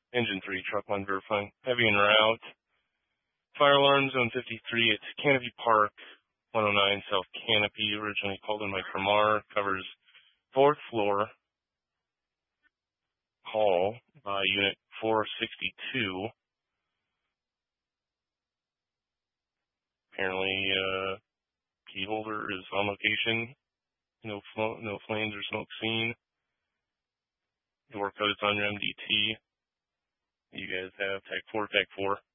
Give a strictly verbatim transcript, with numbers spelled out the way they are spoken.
Engine three, truck one verifying. Heavy en route. Fire alarm, zone fifty-three. It's Canopy Park, one oh nine South Canopy. Originally called in by Kramar. Covers fourth floor. Call by unit four sixty-two. Apparently, uh, key holder is on location. No, fl- no flames or smoke seen. Door code's on your M D T. You guys have tag four, tag four.